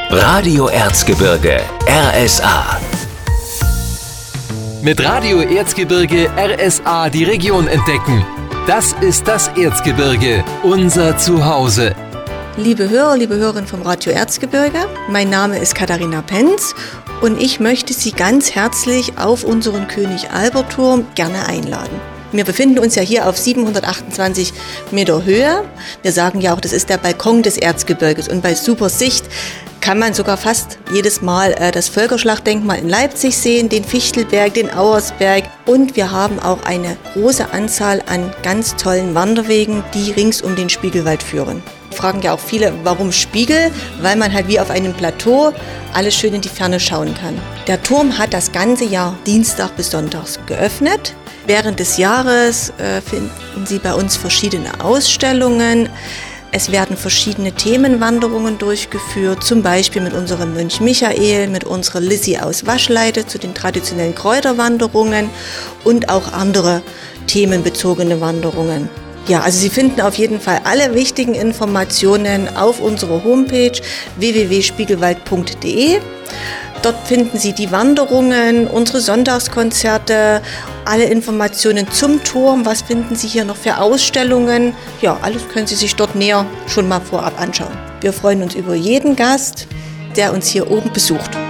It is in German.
Radio Erzgebirge, RSA. Mit Radio Erzgebirge RSA die Region entdecken. Das ist das Erzgebirge, unser Zuhause. Liebe Hörer, liebe Hörerinnen vom Radio Erzgebirge, mein Name ist Katharina Penz und ich möchte Sie ganz herzlich auf unseren König-Albert-Turm gerne einladen. Wir befinden uns ja hier auf 728 Meter Höhe. Wir sagen ja auch, das ist der Balkon des Erzgebirges und bei super Sicht kann man sogar fast jedes Mal das Völkerschlachtdenkmal in Leipzig sehen, den Fichtelberg, den Auersberg und wir haben auch eine große Anzahl an ganz tollen Wanderwegen, die rings um den Spiegelwald führen. Fragen ja auch viele, warum Spiegel? Weil man halt wie auf einem Plateau alles schön in die Ferne schauen kann. Der Turm hat das ganze Jahr Dienstag bis Sonntags geöffnet. Während des Jahres finden Sie bei uns verschiedene Ausstellungen. Es werden verschiedene Themenwanderungen durchgeführt, zum Beispiel mit unserem Mönch Michael, mit unserer Lissi aus Waschleite zu den traditionellen Kräuterwanderungen und auch andere themenbezogene Wanderungen. Ja, also Sie finden auf jeden Fall alle wichtigen Informationen auf unserer Homepage www.spiegelwald.de. Dort finden Sie die Wanderungen, unsere Sonntagskonzerte, alle Informationen zum Turm, was finden Sie hier noch für Ausstellungen. Ja, alles können Sie sich dort näher schon mal vorab anschauen. Wir freuen uns über jeden Gast, der uns hier oben besucht.